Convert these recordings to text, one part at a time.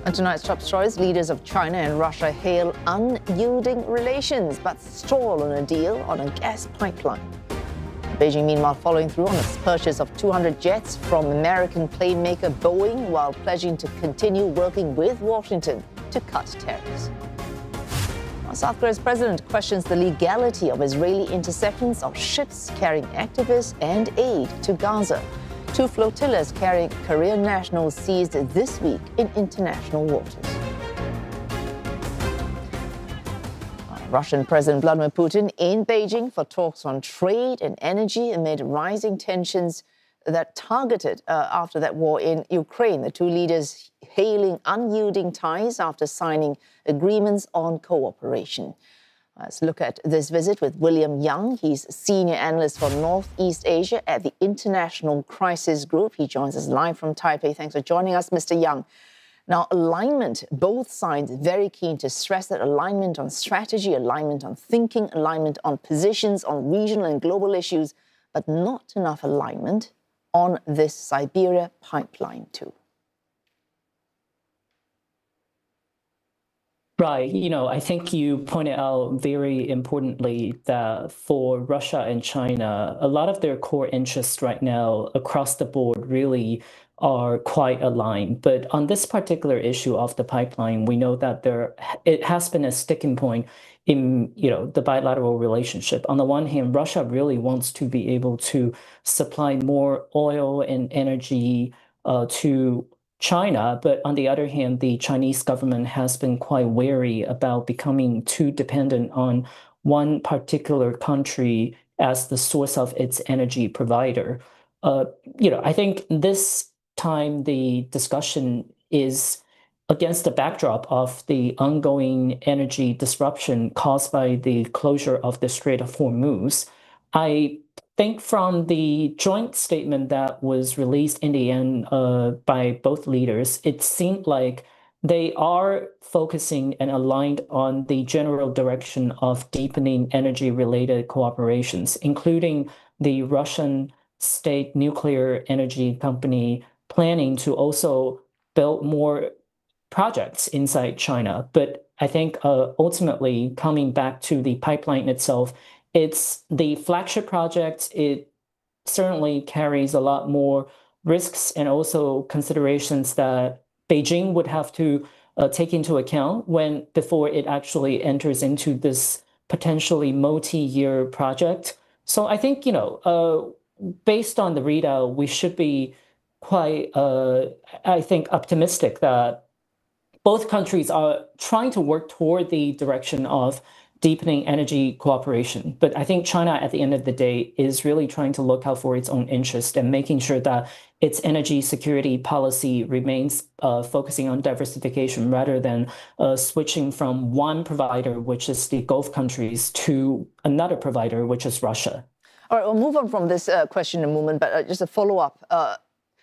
And tonight's top stories, leaders of China and Russia hail unyielding relations but stall on a deal on a gas pipeline. Beijing, meanwhile, following through on its purchase of 200 jets from American plane maker Boeing while pledging to continue working with Washington to cut tariffs. Now, South Korea's president questions the legality of Israeli interceptions of ships carrying activists and aid to Gaza. 2 flotillas carrying Korean nationals seized this week in international waters. Russian President Vladimir Putin in Beijing for talks on trade and energy amid rising tensions that targeted after that war in Ukraine. The 2 leaders hailing unyielding ties after signing agreements on cooperation. Let's look at this visit with William Young. He's senior analyst for Northeast Asia at the International Crisis Group. He joins us live from Taipei. Thanks for joining us, Mr. Young. Now, alignment, both sides very keen to stress that alignment on strategy, alignment on thinking, alignment on positions, on regional and global issues, but not enough alignment on this Siberia pipeline too. Right. I think you pointed out very importantly that for Russia and China, a lot of their core interests right now across the board really are quite aligned. But on this particular issue of the pipeline, we know that it has been a sticking point in the bilateral relationship. On the one hand, Russia really wants to be able to supply more oil and energy to China, but on the other hand, the Chinese government has been quite wary about becoming too dependent on one particular country as the source of its energy provider. I think this time the discussion is against the backdrop of the ongoing energy disruption caused by the closure of the Strait of Hormuz. I think from the joint statement that was released in the end by both leaders, it seemed like they are focusing and aligned on the general direction of deepening energy-related cooperations, including the Russian state nuclear energy company planning to also build more projects inside China. But I think ultimately coming back to the pipeline itself, it's the flagship project. It certainly carries a lot more risks and also considerations that Beijing would have to take into account before it actually enters into this potentially multi-year project. So I think, based on the readout, we should be quite, I think, optimistic that both countries are trying to work toward the direction of deepening energy cooperation. But I think China, at the end of the day, is really trying to look out for its own interest and making sure that its energy security policy remains focusing on diversification rather than switching from one provider, which is the Gulf countries, to another provider, which is Russia. All right, we'll move on from this question in a moment, but just a follow-up.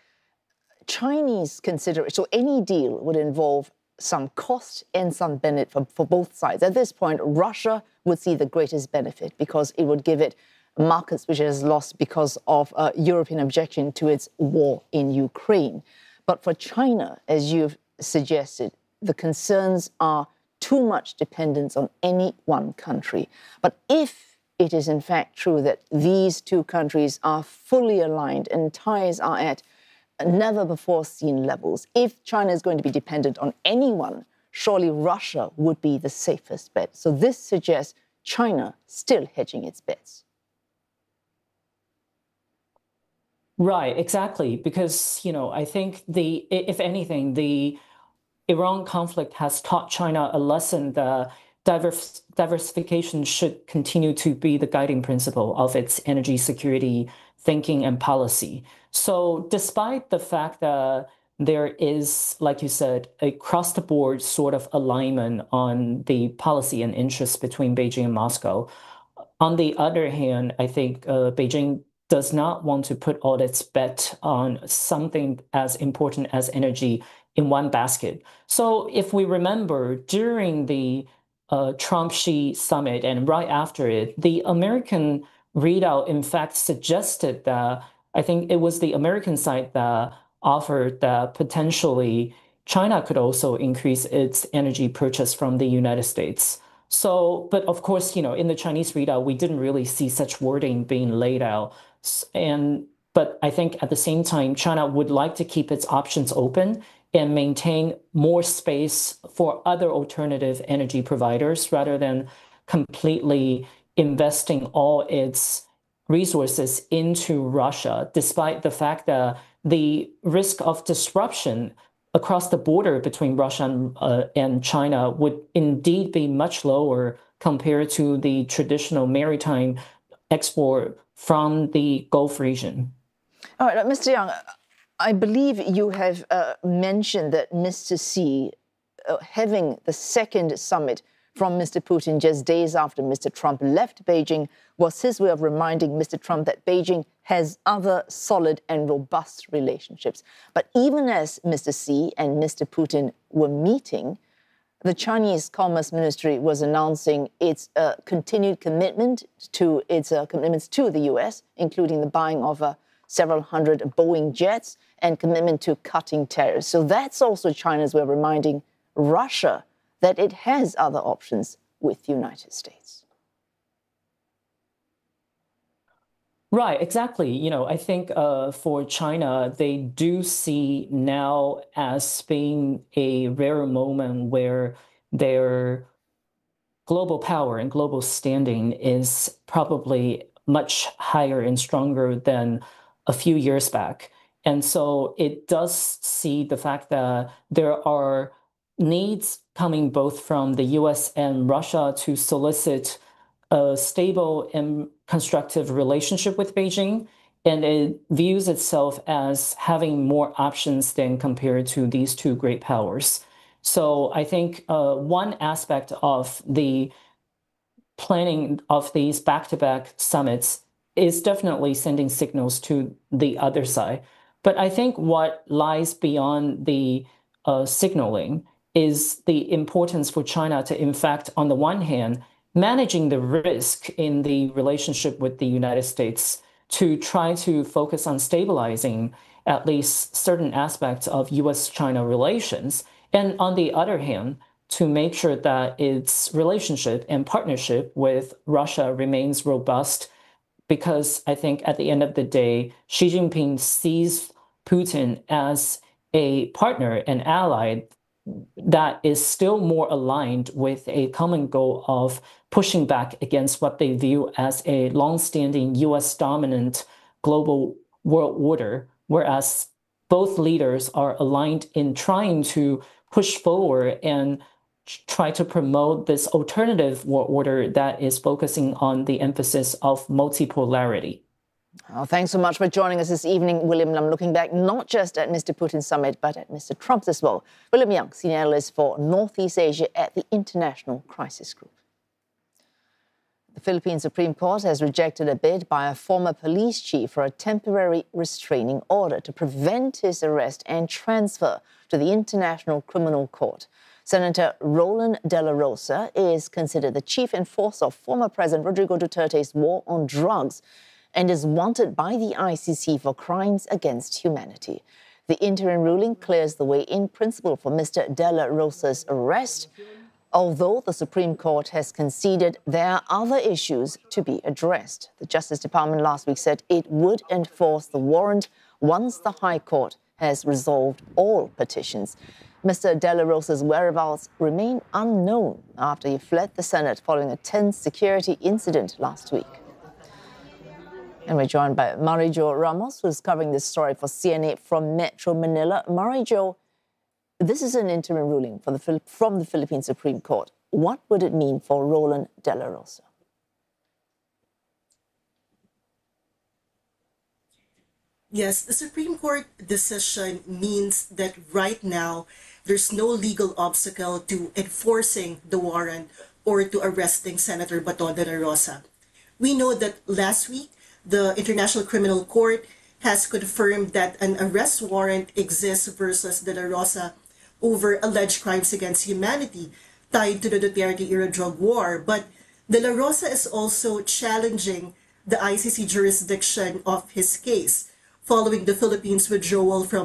Chinese consideration, so any deal would involve some cost and some benefit for both sides. At this point, Russia would see the greatest benefit because it would give it markets which it has lost because of European objection to its war in Ukraine. But for China, as you've suggested, the concerns are too much dependence on any one country. But if it is in fact true that these 2 countries are fully aligned and ties are at never before seen levels. If China is going to be dependent on anyone, surely Russia would be the safest bet. So this suggests China still hedging its bets. Right, exactly. Because, I think if anything, the Iran conflict has taught China a lesson that diversification should continue to be the guiding principle of its energy security thinking and policy. So despite the fact that there is, like you said, across the board sort of alignment on the policy and interests between Beijing and Moscow, on the other hand, I think Beijing does not want to put all its bet on something as important as energy in one basket. So if we remember, during the Trump-Xi summit and right after it, the American readout, in fact, suggested that I think it was the American side that offered that potentially China could also increase its energy purchase from the United States. So, but of course, in the Chinese readout, we didn't really see such wording being laid out. But I think at the same time, China would like to keep its options open and maintain more space for other alternative energy providers rather than completely investing all its resources into Russia, despite the fact that the risk of disruption across the border between Russia and China would indeed be much lower compared to the traditional maritime export from the Gulf region. All right, Mr. Yang, I believe you have mentioned that Mr. Xi having the second summit from Mr. Putin just days after Mr. Trump left Beijing was his way of reminding Mr. Trump that Beijing has other solid and robust relationships. But even as Mr. Xi and Mr. Putin were meeting, the Chinese Commerce Ministry was announcing its continued commitment to its commitments to the U.S., including the buying of several hundred Boeing jets and commitment to cutting tariffs. So that's also China's way of reminding Russia that it has other options with the United States. Right, exactly. I think for China, they do see now as being a rare moment where their global power and global standing is probably much higher and stronger than a few years back. And so it does see the fact that there are needs coming both from the US and Russia to solicit a stable and constructive relationship with Beijing. And it views itself as having more options than compared to these two great powers. So I think one aspect of the planning of these back-to-back summits is definitely sending signals to the other side. But I think what lies beyond the signaling is the importance for China to, in fact, on the one hand, managing the risk in the relationship with the United States to try to focus on stabilizing at least certain aspects of US-China relations. And on the other hand, to make sure that its relationship and partnership with Russia remains robust, because I think at the end of the day, Xi Jinping sees Putin as a partner and ally that is still more aligned with a common goal of pushing back against what they view as a long-standing US dominant global world order, whereas both leaders are aligned in trying to push forward and try to promote this alternative world order that is focusing on the emphasis of multipolarity. Oh, thanks so much for joining us this evening, William Lam, looking back not just at Mr. Putin's summit, but at Mr. Trump's as well. William Yang, senior analyst for Northeast Asia at the International Crisis Group. The Philippine Supreme Court has rejected a bid by a former police chief for a temporary restraining order to prevent his arrest and transfer to the International Criminal Court. Senator Roland De La Rosa is considered the chief enforcer of former President Rodrigo Duterte's war on drugs and is wanted by the ICC for crimes against humanity. The interim ruling clears the way in principle for Mr. De La Rosa's arrest, although the Supreme Court has conceded there are other issues to be addressed. The Justice Department last week said it would enforce the warrant once the High Court has resolved all petitions. Mr. De La Rosa's whereabouts remain unknown after he fled the Senate following a tense security incident last week. And we're joined by Marijo Ramos, who's covering this story for CNA from Metro Manila. Marijo, this is an interim ruling from the Philippine Supreme Court. What would it mean for Roland De La Rosa? Yes, the Supreme Court decision means that right now there's no legal obstacle to enforcing the warrant or to arresting Senator Bato De La Rosa. We know that last week, the International Criminal Court has confirmed that an arrest warrant exists versus De La Rosa over alleged crimes against humanity tied to the Duterte-era drug war. But De La Rosa is also challenging the ICC jurisdiction of his case following the Philippines' withdrawal from